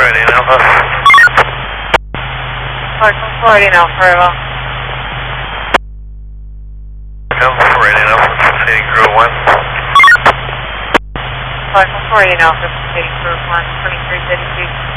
418 Alpha. Flight 418 Alpha, very well. Come 418 Alpha, proceeding crew 1. Flight 418 Alpha, proceeding crew 1, 2332.